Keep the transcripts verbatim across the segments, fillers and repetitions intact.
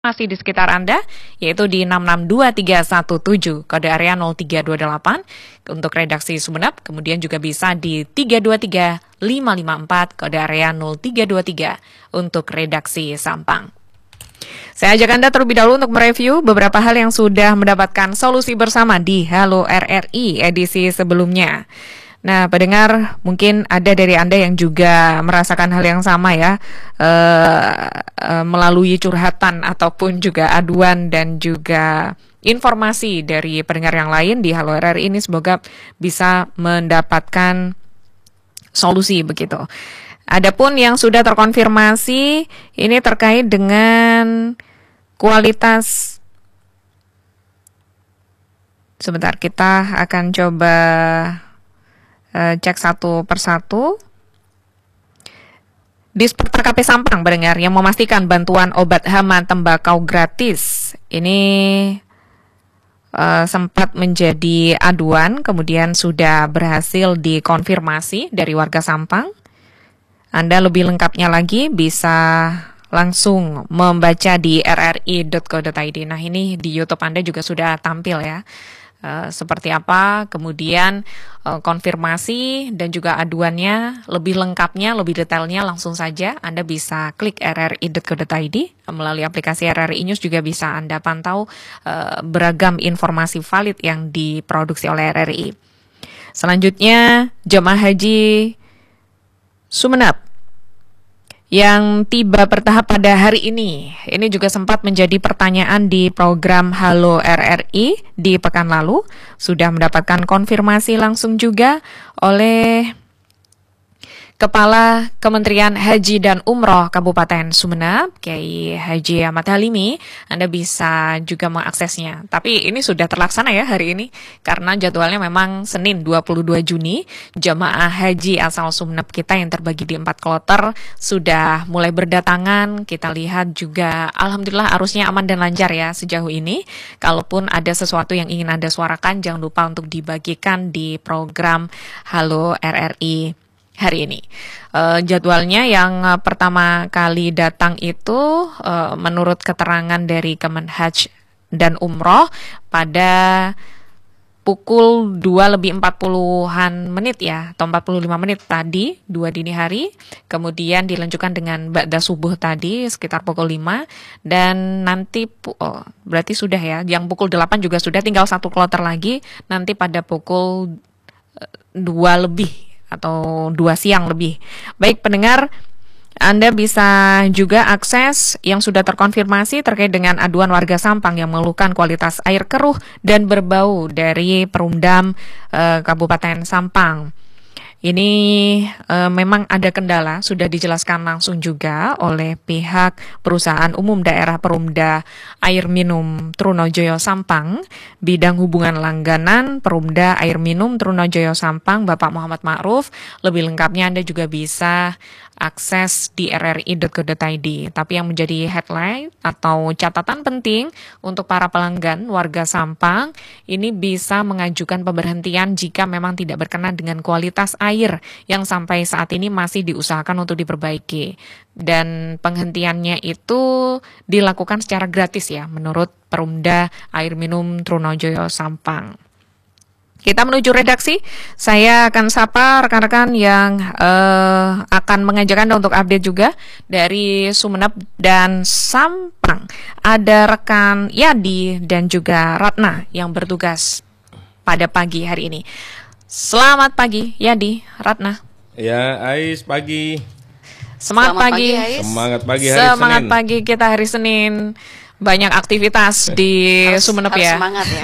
Masih di sekitar Anda, yaitu di enam enam dua tiga satu tujuh, kode area nol tiga dua delapan untuk redaksi Sumeneb, kemudian juga bisa di tiga dua tiga lima lima empat, kode area nol tiga dua tiga untuk redaksi Sampang. Saya ajak Anda terlebih dahulu untuk mereview beberapa hal yang sudah mendapatkan solusi bersama di Halo R R I edisi sebelumnya. Nah, pendengar, mungkin ada dari Anda yang juga merasakan hal yang sama ya, e, e, melalui curhatan ataupun juga aduan dan juga informasi dari pendengar yang lain di Halo R R I ini semoga bisa mendapatkan solusi begitu. Adapun yang sudah terkonfirmasi ini terkait dengan kualitas. Sebentar, kita akan coba Uh, cek satu persatu. Disperter K P Sampang pendengar yang memastikan bantuan obat hama tembakau gratis. Ini uh, sempat menjadi aduan, kemudian sudah berhasil dikonfirmasi dari warga Sampang. Anda lebih lengkapnya lagi bisa langsung membaca di r r i dot co dot i d. Nah, ini di YouTube Anda juga sudah tampil ya. Uh, seperti apa, kemudian uh, konfirmasi dan juga aduannya lebih lengkapnya, lebih detailnya langsung saja Anda bisa klik r r i dot co dot i d. Melalui aplikasi R R I News juga bisa Anda pantau uh, beragam informasi valid yang diproduksi oleh R R I. Selanjutnya, jemaah haji Sumeneb yang tiba bertahap pada hari ini. Ini juga sempat menjadi pertanyaan di program Halo R R I di pekan lalu. Sudah mendapatkan konfirmasi langsung juga oleh Kepala Kementerian Haji dan Umroh Kabupaten Sumeneb, Kiai Haji Ahmad Halimi. Anda bisa juga mengaksesnya. Tapi ini sudah terlaksana ya hari ini, karena jadwalnya memang Senin dua puluh dua Juni. Jemaah haji asal Sumeneb kita yang terbagi di empat kloter sudah mulai berdatangan. Kita lihat juga alhamdulillah arusnya aman dan lancar ya sejauh ini. Kalaupun ada sesuatu yang ingin Anda suarakan, jangan lupa untuk dibagikan di program Halo R R I hari ini. Uh, jadwalnya yang uh, pertama kali datang itu uh, menurut keterangan dari Kemenhaj dan Umroh pada pukul dua lebih empat puluhan menit ya, atau empat puluh lima menit tadi, dua dini hari, kemudian dilanjutkan dengan ba'da subuh tadi sekitar pukul lima, dan nanti oh, berarti sudah ya, yang pukul delapan juga sudah, tinggal satu kloter lagi, nanti pada pukul dua lebih atau dua siang lebih. Baik pendengar, Anda bisa juga akses yang sudah terkonfirmasi terkait dengan aduan warga Sampang yang mengeluhkan kualitas air keruh dan berbau dari Perumdam eh, Kabupaten Sampang. Ini e, memang ada kendala, sudah dijelaskan langsung juga oleh pihak Perusahaan Umum Daerah Perumda Air Minum Trunojoyo Sampang, Bidang Hubungan Langganan Perumda Air Minum Trunojoyo Sampang, Bapak Muhammad Ma'ruf. Lebih lengkapnya Anda juga bisa akses di r r i dot co dot i d. Tapi yang menjadi headline atau catatan penting untuk para pelanggan warga Sampang, ini bisa mengajukan pemberhentian jika memang tidak berkenan dengan kualitas air yang sampai saat ini masih diusahakan untuk diperbaiki. Dan penghentiannya itu dilakukan secara gratis ya, menurut Perumda Air Minum Trunojoyo Sampang. Kita menuju redaksi, saya akan sapa rekan-rekan yang uh, akan mengajak Anda untuk update juga dari Sumeneb dan Sampang. Ada rekan Yadi dan juga Ratna yang bertugas pada pagi hari ini. Selamat pagi Yadi, Ratna. Ya, Ais pagi. Semangat Selamat pagi. pagi Ais. Semangat pagi hari Semangat Senin. pagi kita hari Senin. Banyak aktivitas di harus, Sumeneb harus ya. Semangat ya.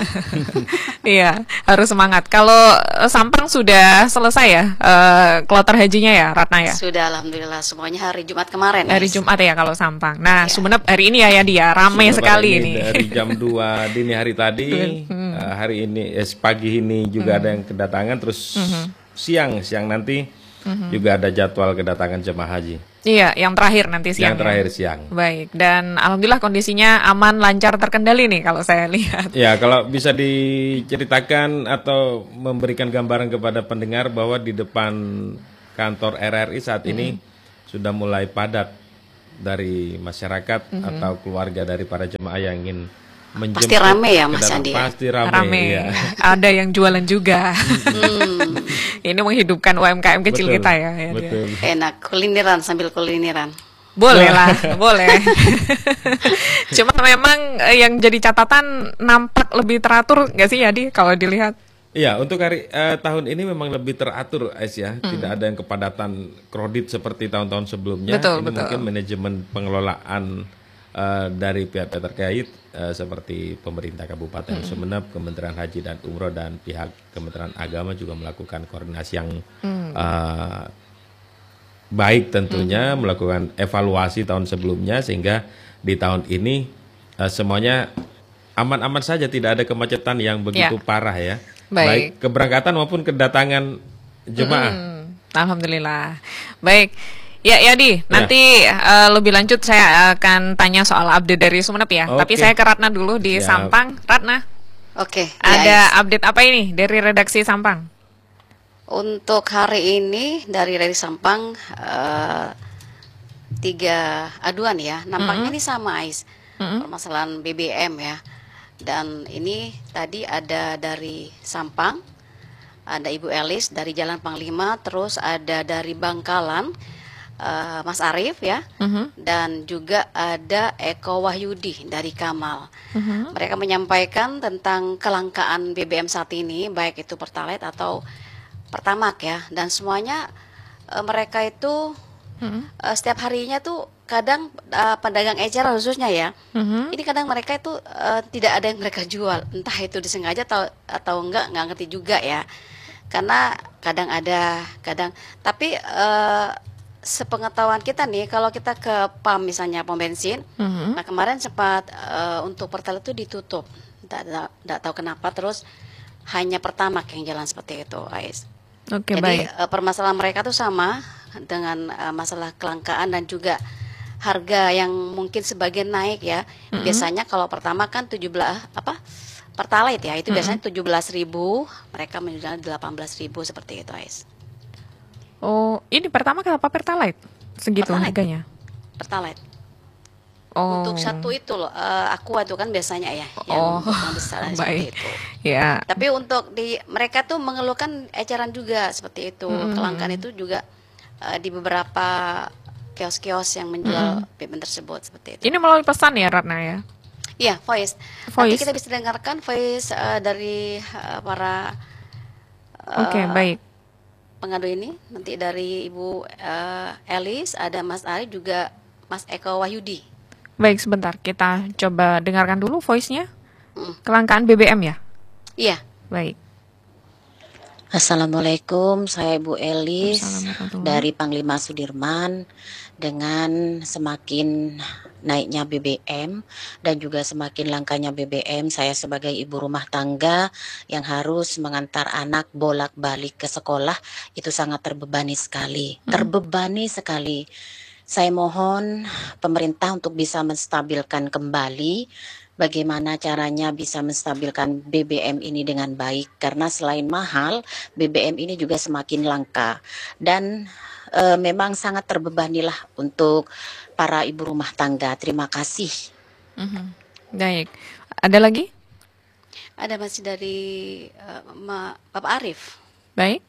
Iya, harus semangat. Kalau Sampang sudah selesai ya, uh, kloter hajinya ya, Ratna ya? Sudah, alhamdulillah semuanya hari Jumat kemarin. Hari guys. Jumat ya kalau Sampang. Nah, ya. Sumeneb hari ini ya ya dia, ramai Sumeneb sekali ini. ini. Dari jam dua dini hari tadi, hmm. uh, hari ini, eh, pagi ini juga hmm. ada yang kedatangan, terus hmm. siang, siang nanti hmm. juga ada jadwal kedatangan jemaah haji. Iya, yang terakhir nanti siang. Yang terakhir ya? siang. Baik, dan alhamdulillah kondisinya aman, lancar, terkendali nih kalau saya lihat. Ya, kalau bisa diceritakan atau memberikan gambaran kepada pendengar bahwa di depan kantor R R I saat ini hmm. sudah mulai padat dari masyarakat mm-hmm. atau keluarga dari para jemaah yang ingin menjemput. Pasti rame ya Mas Andi? Pasti rame, rame. Ya. Ada yang jualan juga. hmm. Ini menghidupkan U M K M kecil betul, kita ya. ya betul. Enak, kulineran sambil kulineran. Boleh lah, boleh. Cuma memang yang jadi catatan nampak lebih teratur nggak sih Yadi kalau dilihat? Iya, untuk hari uh, tahun ini memang lebih teratur, Ais ya. Hmm. Tidak ada yang kepadatan kredit seperti tahun-tahun sebelumnya. Betul, ini betul. Mungkin manajemen pengelolaan uh, dari pihak-pihak terkait uh, seperti pemerintah Kabupaten hmm. Sumeneb, Kementerian Haji dan Umroh dan pihak Kementerian Agama juga melakukan koordinasi yang hmm. uh, baik tentunya, hmm. melakukan evaluasi tahun sebelumnya sehingga di tahun ini uh, semuanya aman-aman saja, tidak ada kemacetan yang begitu ya. parah ya. Baik. Baik keberangkatan maupun kedatangan jemaah. Hmm, Alhamdulillah. Baik. Ya, Yadi, nanti ya. uh, lebih lanjut saya akan tanya soal update dari Sumeneb ya. Oke. Tapi saya ke Ratna dulu di Siap. Sampang. Ratna. Oke. Ada ya, update apa ini dari redaksi Sampang? Untuk hari ini dari redaksi Sampang uh, tiga aduan ya. Nampaknya mm-hmm. ini sama Ais. Mm-hmm. Permasalahan B B M ya. Dan ini tadi ada dari Sampang, ada Ibu Elis dari Jalan Panglima, terus ada dari Bangkalan, uh, Mas Arief ya, uh-huh. dan juga ada Eko Wahyudi dari Kamal. Uh-huh. Mereka menyampaikan tentang kelangkaan B B M saat ini, baik itu Pertalite atau Pertamax ya, dan semuanya uh, mereka itu uh-huh. uh, setiap harinya tuh kadang uh, pedagang eceran khususnya ya, mm-hmm. ini kadang mereka itu uh, tidak ada yang mereka jual, entah itu disengaja atau atau enggak, nggak ngerti juga ya, karena kadang ada, kadang, tapi uh, sepengetahuan kita nih, kalau kita ke pam misalnya pom bensin, mm-hmm. nah kemarin sempat uh, untuk Pertalite itu ditutup, tidak tahu kenapa, terus hanya Pertamax yang jalan seperti itu, Ais. Oke, Jadi baik. uh, permasalahan mereka tuh sama dengan uh, masalah kelangkaan dan juga harga yang mungkin sebagian naik ya. Mm-hmm. Biasanya kalau pertama kan tujuh belas apa? Pertalite ya, itu mm-hmm. biasanya tujuh belas ribu, mereka menjual delapan belas ribu seperti itu, Ais. Oh, ini pertama apa Pertalite? Segitu Pertalite. Harganya. Pertalite. Oh. Untuk satu itu loh, uh, Aqua itu kan biasanya ya, yang, oh. yang besar seperti itu. Ya. Tapi untuk di mereka tuh mengeluhkan eceran juga seperti itu. Mm-hmm. Kelangkaan itu juga uh, di beberapa kios-kios yang menjual mm-hmm. B B M tersebut seperti itu. Ini melalui pesan ya Ratna ya? Iya, voice. voice. Nanti kita bisa dengarkan voice uh, dari uh, para uh, Oke, okay, baik. pengadu ini. Nanti dari Ibu uh, Elis, ada Mas Ari, juga Mas Eko Wahyudi. Baik, sebentar. Kita coba dengarkan dulu voice-nya. Mm. Kelangkaan B B M ya? Iya. Baik. Assalamualaikum, saya Ibu Elis dari Panglima Sudirman. Dengan semakin naiknya B B M dan juga semakin langkanya B B M, saya sebagai ibu rumah tangga yang harus mengantar anak bolak-balik ke sekolah itu sangat terbebani sekali. Hmm. Terbebani sekali. Saya mohon pemerintah untuk bisa menstabilkan kembali bagaimana caranya bisa menstabilkan B B M ini dengan baik, karena selain mahal, B B M ini juga semakin langka dan e, memang sangat terbebanilah untuk para ibu rumah tangga. Terima kasih. Mm-hmm. Baik, ada lagi? Ada masih dari uh, Ma, Bapak Arief. Baik.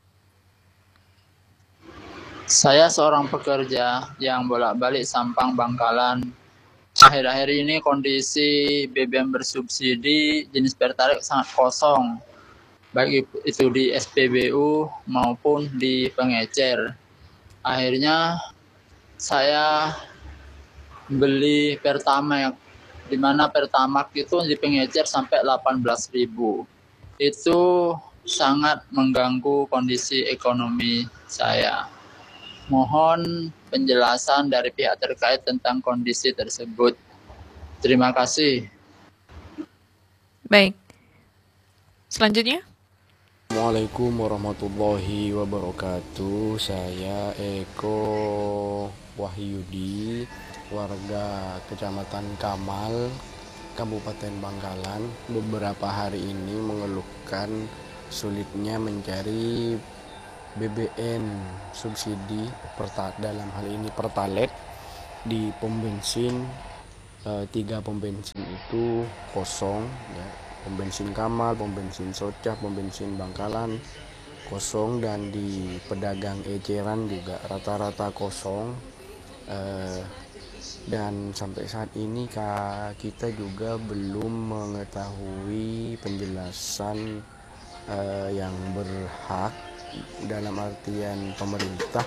Saya seorang pekerja yang bolak-balik Sampang Bangkalan. Akhir-akhir ini kondisi B B M bersubsidi jenis Pertalite sangat kosong, baik itu di S P B U maupun di pengecer. Akhirnya saya beli Pertamax, di mana Pertamax itu di pengecer sampai delapan belas ribu. Itu sangat mengganggu kondisi ekonomi saya. Mohon penjelasan dari pihak terkait tentang kondisi tersebut. Terima kasih. Baik. Selanjutnya. Assalamualaikum warahmatullahi wabarakatuh. Saya Eko Wahyudi, warga Kecamatan Kamal, Kabupaten Bangkalan. Beberapa hari ini mengeluhkan sulitnya mencari B B M subsidi dalam hal ini Pertalite di pom bensin, eh, tiga pom bensin itu kosong, ya. Pom bensin Kamal, pom bensin Socah, pom bensin Bangkalan kosong, dan di pedagang eceran juga rata-rata kosong. Eh, dan sampai saat ini kita juga belum mengetahui penjelasan eh, yang berhak, dalam artian pemerintah,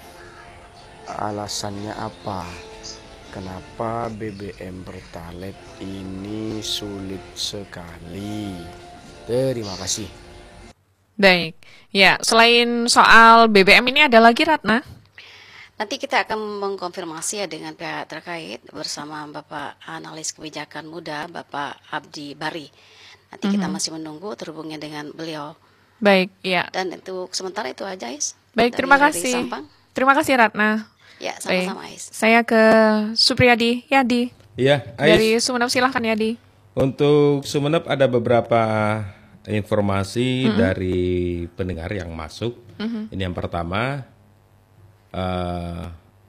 alasannya apa, kenapa B B M Pertalite ini sulit sekali. Terima kasih. Baik, ya selain soal B B M ini ada lagi Ratna? Nanti kita akan mengkonfirmasi ya dengan pihak terkait bersama Bapak Analis Kebijakan Muda, Bapak Abdi Bari. Nanti kita Mhm. masih menunggu terhubungnya dengan beliau. Baik, ya. Dan itu sementara itu aja, Is. Baik, Dari terima Reri kasih. Sampang. Terima kasih Ratna. Ya, Baik, sama-sama, Is. saya ke Supriyadi. Yadi, Iya, dari Ais. Sumeneb silahkan Yadi. Untuk Sumeneb ada beberapa informasi dari pendengar yang masuk. Ini yang pertama eh,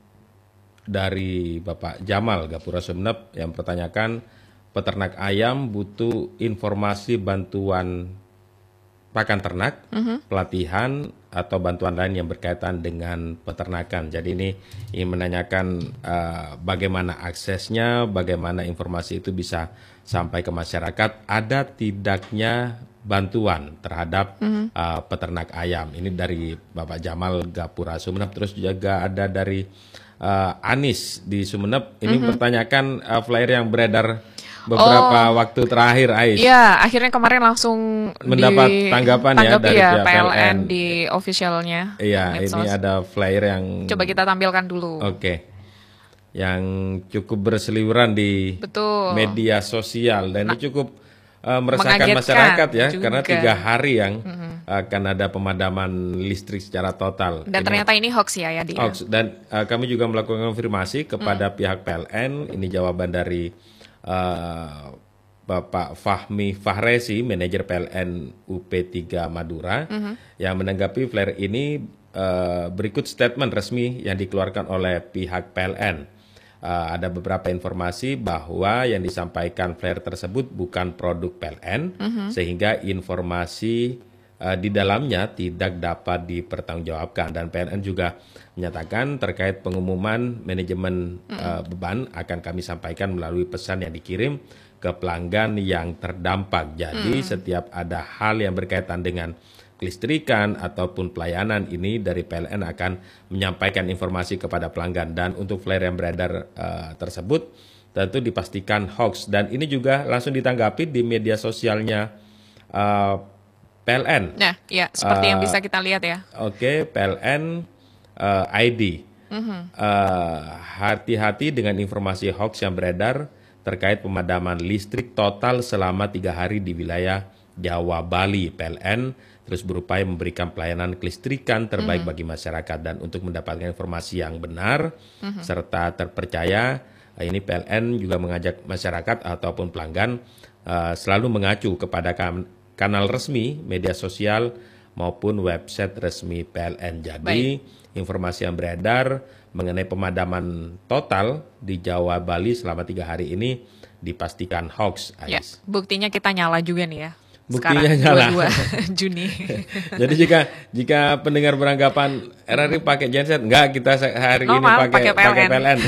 dari Bapak Jamal Gapura Sumeneb yang pertanyakan peternak ayam butuh informasi bantuan pakan ternak, pelatihan atau bantuan lain yang berkaitan dengan peternakan. Jadi ini ingin menanyakan eh, bagaimana aksesnya, bagaimana informasi itu bisa sampai ke masyarakat, ada tidaknya bantuan terhadap eh, peternak ayam. Ini dari Bapak Jamal Gapura Sumeneb. Terus juga ada dari eh, Anis di Sumeneb. Ini bertanyakan eh, flyer yang beredar beberapa waktu terakhir, Ais. Iya, akhirnya kemarin langsung Mendapat di- tanggapan ya tanggapi dari ya, pihak P L N P L N. di officialnya. Iya, medsos. ini ada flyer yang Coba kita tampilkan dulu. Oke. Yang cukup berseliweran di Betul. media sosial dan ini cukup uh, meresahkan mengagetkan masyarakat ya, juga. karena tiga hari yang akan ada pemadaman listrik secara total. Dan Ini ternyata ini hoax ya, Yadi. ya? hoax. Dan uh, kami juga melakukan konfirmasi kepada pihak P L N. Ini jawaban dari uh, Bapak Fahmi Fahresi, manajer P L N U P tiga Madura, yang menanggapi flare ini uh, berikut statement resmi yang dikeluarkan oleh pihak P L N. Uh, ada beberapa informasi bahwa yang disampaikan flare tersebut bukan produk P L N, sehingga informasi uh, di dalamnya tidak dapat dipertanggungjawabkan. Dan P L N juga menyatakan terkait pengumuman manajemen uh, beban akan kami sampaikan melalui pesan yang dikirim ke pelanggan yang terdampak. Jadi setiap ada hal yang berkaitan dengan kelistrikan ataupun pelayanan ini dari P L N akan menyampaikan informasi kepada pelanggan. Dan untuk flare yang beredar uh, tersebut tentu dipastikan hoax, dan ini juga langsung ditanggapi di media sosialnya uh, P L N. Nah, ya seperti yang Uh, bisa kita lihat ya. Oke, P L N uh, I D. Uh, hati-hati dengan informasi hoax yang beredar terkait pemadaman listrik total selama tiga hari di wilayah Jawa Bali. P L N terus berupaya memberikan pelayanan kelistrikan terbaik bagi masyarakat, dan untuk mendapatkan informasi yang benar serta terpercaya, ini P L N juga mengajak masyarakat ataupun pelanggan uh, selalu mengacu kepada kan- kanal resmi media sosial maupun website resmi P L N. Jadi informasi yang beredar mengenai pemadaman total di Jawa Bali selama tiga hari ini dipastikan hoax, Ya, Ais. buktinya kita nyala juga nih ya. Buktinya Sekarang nyala. dua puluh dua Juni. Jadi jika jika pendengar beranggapan R R I pakai genset, enggak, kita se- hari ini Normal, pakai pakai P L N. pakai P L N.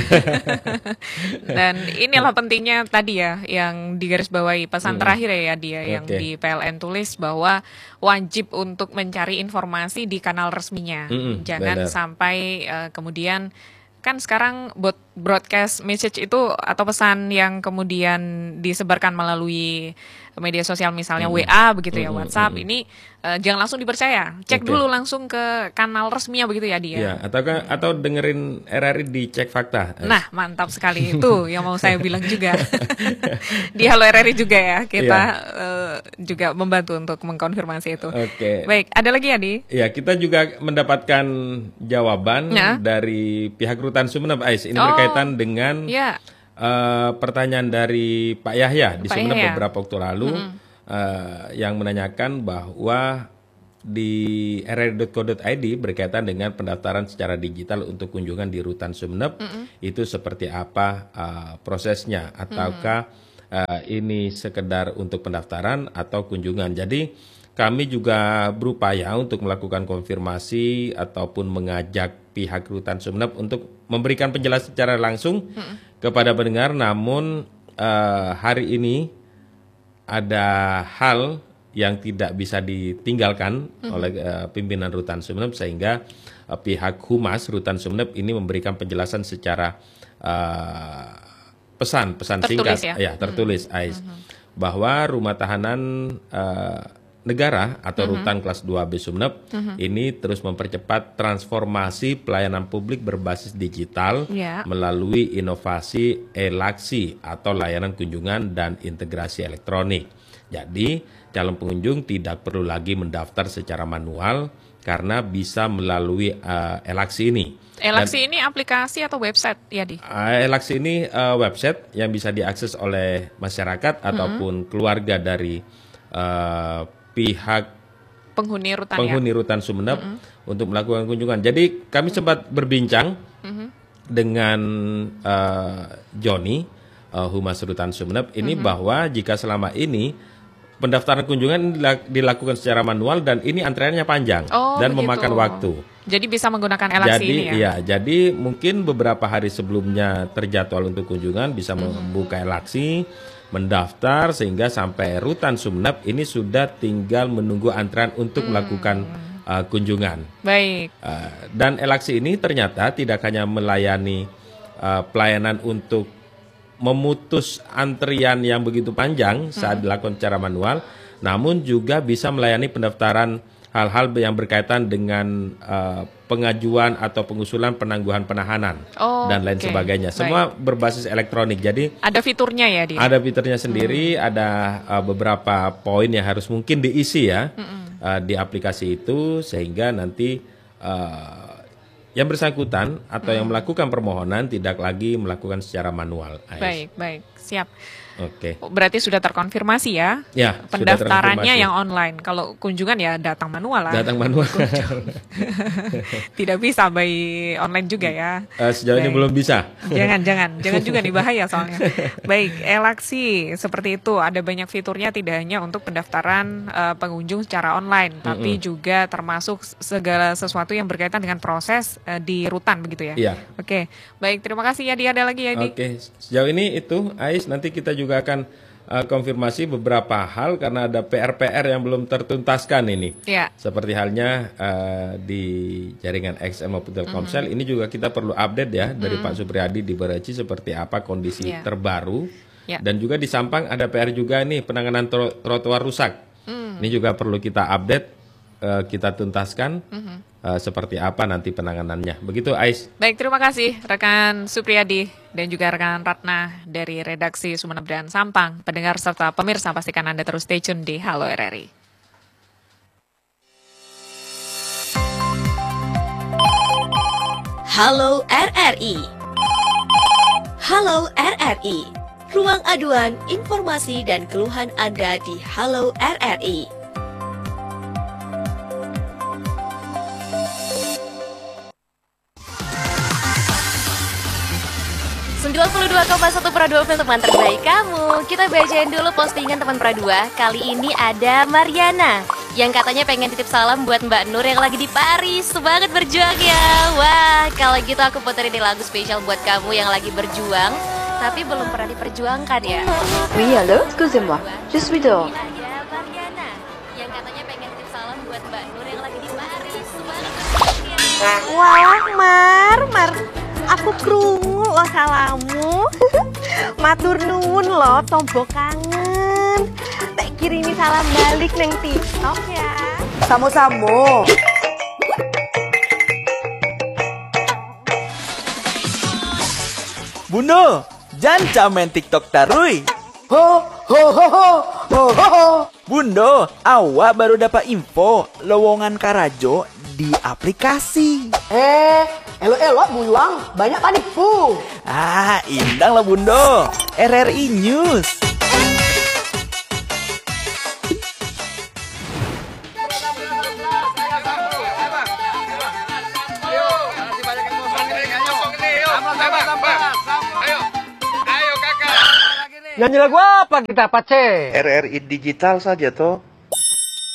Dan inilah pentingnya tadi ya yang digarisbawahi pesan terakhir ya dia yang Oke. di P L N tulis bahwa wajib untuk mencari informasi di kanal resminya. Mm-mm, Jangan benar. sampai eh, kemudian kan sekarang bot- broadcast message itu atau pesan yang kemudian disebarkan melalui media sosial misalnya W A begitu ya, WhatsApp ini eh, jangan langsung dipercaya. Cek Oke. dulu langsung ke kanal resminya begitu ya dia. Ya, atau atau dengerin R R I di Cek Fakta. Nah, mantap sekali itu yang mau saya bilang juga. Di Halo R R I juga ya, kita eh, juga membantu untuk mengkonfirmasi itu. Oke. Baik, ada lagi ya, Di? Ya, kita juga mendapatkan jawaban Ya. dari pihak Rutan Sumeneb, Ais. Ini Oh, berkaitan dengan Ya, eh, pertanyaan dari Pak Yahya di Pak Sumeneb Yahya. beberapa waktu lalu, eh, yang menanyakan bahwa di r r i dot co dot i d berkaitan dengan pendaftaran secara digital untuk kunjungan di Rutan Sumeneb, mm-hmm. itu seperti apa uh, prosesnya, ataukah mm-hmm. uh, ini sekedar untuk pendaftaran atau kunjungan. Jadi kami juga berupaya untuk melakukan konfirmasi ataupun mengajak pihak Rutan Sumeneb untuk memberikan penjelasan secara langsung mm-hmm. kepada pendengar. Namun uh, hari ini ada hal yang tidak bisa ditinggalkan mm-hmm. oleh uh, pimpinan Rutan Sumeneb, sehingga uh, pihak Humas Rutan Sumeneb ini memberikan penjelasan secara uh, pesan pesan tertulis singkat, ya, ya tertulis, mm-hmm. Ais, bahwa rumah tahanan uh, negara atau mm-hmm. Rutan kelas dua B Sumeneb mm-hmm. ini terus mempercepat transformasi pelayanan publik berbasis digital yeah. melalui inovasi e-laksi atau layanan kunjungan dan integrasi elektronik. Jadi calon pengunjung tidak perlu lagi mendaftar secara manual karena bisa melalui uh, e-laksi ini. E-laksi ini aplikasi atau website ya, Di? Uh, e-laksi ini uh, website yang bisa diakses oleh masyarakat mm-hmm. ataupun keluarga dari uh, pihak penghuni rutan, penghuni ya? Rutan Sumeneb mm-hmm. untuk melakukan kunjungan. Jadi kami mm-hmm. sempat berbincang mm-hmm. dengan uh, Joni, uh, Humas Rutan Sumeneb ini mm-hmm. bahwa jika selama ini pendaftaran kunjungan dilakukan secara manual dan ini antreannya panjang oh, dan begitu. Memakan waktu. Jadi bisa menggunakan e-laksi jadi, ini ya? Iya, jadi mungkin beberapa hari sebelumnya terjadwal untuk kunjungan bisa mm-hmm. membuka e-laksi, mendaftar, sehingga sampai Rutan Sumeneb ini sudah tinggal menunggu antrean untuk hmm. melakukan uh, kunjungan. Baik. Uh, dan e-laksi ini ternyata tidak hanya melayani uh, pelayanan untuk memutus antrian yang begitu panjang saat hmm. dilakukan secara manual, namun juga bisa melayani pendaftaran hal-hal yang berkaitan dengan uh, pengajuan atau pengusulan penangguhan penahanan oh, dan lain okay. sebagainya. Semua Baik. berbasis elektronik. Jadi ada fiturnya ya, Di? Ada fiturnya sendiri, hmm. ada uh, beberapa poin yang harus mungkin diisi ya hmm. uh, di aplikasi itu, sehingga nanti uh, yang bersangkutan atau hmm. yang melakukan permohonan tidak lagi melakukan secara manual. Baik, baik, siap. Oke. Okay. Berarti sudah terkonfirmasi ya? Ya. Pendaftarannya yang online. Kalau kunjungan ya datang manual lah. Datang manual. Tidak bisa by online juga ya? Uh, sejauh Baik. ini belum bisa. Jangan, jangan, jangan juga nih, bahaya soalnya. Baik, e-laksi seperti itu. Ada banyak fiturnya, tidak hanya untuk pendaftaran uh, pengunjung secara online, mm-hmm. tapi juga termasuk segala sesuatu yang berkaitan dengan proses uh, di rutan begitu ya? Iya. Oke, baik, terima kasih ya. Dia ada lagi ya, Di? Oke, sejauh ini itu, Ais, nanti kita juga juga akan uh, konfirmasi beberapa hal karena ada P R P R yang belum tertuntaskan ini. Ya. Seperti halnya uh, di jaringan X M maupun Telkomsel, mm-hmm. ini juga kita perlu update ya mm-hmm. dari Pak Supriyadi di Beraci seperti apa kondisi ya. terbaru. Ya. Dan juga di Sampang ada P R juga nih, penanganan tro- trotoar rusak. Mm. Ini juga perlu kita update, uh, kita tuntaskan. Mm-hmm. Uh, seperti apa nanti penanganannya. Begitu, Ais. Baik, terima kasih rekan Supriyadi dan juga rekan Ratna dari redaksi Sumeneb dan Sampang. Pendengar serta pemirsa, pastikan Anda terus stay tune di Halo R R I. Halo R R I. Halo R R I. Ruang aduan, informasi dan keluhan Anda di Halo R R I. sembilan puluh dua koma satu Pradua Film, teman terbaik kamu. Kita bacain dulu postingan teman Pradua. Kali ini ada Mariana yang katanya pengen titip salam buat Mbak Nur yang lagi di Paris. Semangat berjuang ya. Wah, kalau gitu aku puterin di lagu spesial buat kamu yang lagi berjuang tapi belum pernah diperjuangkan ya. Oui, allô, excusez-moi. Je suis dehors. Ada Mariana yang katanya pengen titip salam buat Mbak Nur yang lagi di Paris. Semangat berjuang ya. Wah, Mar, Mar. Aku krungu lo salamu. Matur nuwun lo, tombo kangen. Tak kirimi salam balik neng TikTok ya. Samo-samo. Bunda, jangan main TikTok tarui. Ho ho ho ho ho ho ho. Bunda, awak baru dapat info lowongan Karajo di aplikasi. Eh, elok-elok buyuang, banyak panipu. Ah, indang lah Bunda. R R I News. Nyanyi lagu apa kita, Pace? R R I digital saja toh.